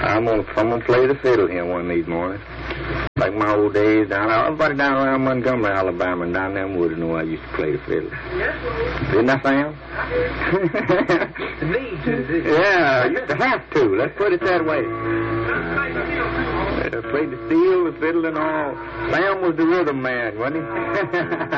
I'm gonna play the fiddle here one of these mornings. Like my old days everybody down around Montgomery, Alabama, and down there in Wood knew I used to play the fiddle. Yes, Didn't I, Sam? Need to. Yeah, I used to have to. Let's put it that way. Played the steel, the fiddle, and all. Sam was the rhythm man, wasn't he?